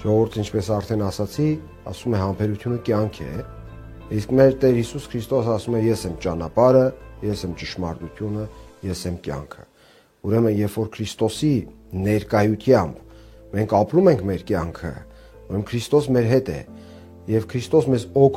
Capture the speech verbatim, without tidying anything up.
Ժողովուրդ, ինչպես արդեն ասացի, ասում է համբերությունը կյանք է, իսկ մեր Տեր Հիսուս Քրիստոս ասում է ես եմ ճանապարհը, ես եմ ճշմարտությունը, ես եմ կյանքը։ Ուրեմն, երբ որ Քրիստոսի ներկայությամբ մենք ապրում ենք մեր կյանքը, ուրեմն Քրիստոս մեր հետ է, եւ Քրիստոս մեզ օգնում